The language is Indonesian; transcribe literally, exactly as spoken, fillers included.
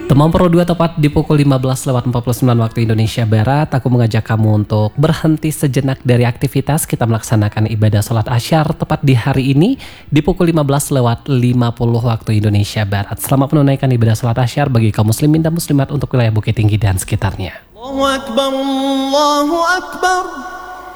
Teman Pro dua tepat di pukul lima belas lewat empat puluh sembilan waktu Indonesia Barat, aku mengajak kamu untuk berhenti sejenak dari aktivitas. Kita melaksanakan ibadah sholat asyar tepat di hari ini di pukul lima belas lewat lima puluh waktu Indonesia Barat. Selamat menunaikan ibadah sholat asyar bagi kaum muslimin dan muslimat untuk wilayah Bukit Tinggi dan sekitarnya. Allahu Akbar, Allahu Akbar.